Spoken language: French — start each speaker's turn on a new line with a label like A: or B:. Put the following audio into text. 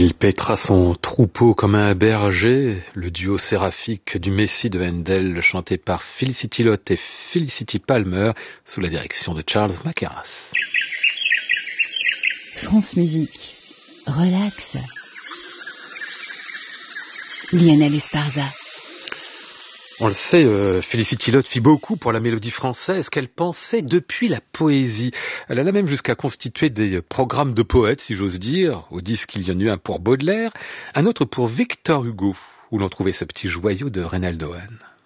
A: Il paîtra son troupeau comme un berger, le duo séraphique du Messie de Handel, chanté par Felicity Lott et Felicity Palmer, sous la direction de Charles Mackerras.
B: France Musique, relax. Lionel Esparza.
A: On le sait, Felicity Lott fit beaucoup pour la mélodie française qu'elle pensait depuis la poésie. Elle alla même jusqu'à constituer des programmes de poètes, si j'ose dire. Au disque, il y en eut un pour Baudelaire, un autre pour Victor Hugo, où l'on trouvait ce petit joyau de Reynaldo Hahn.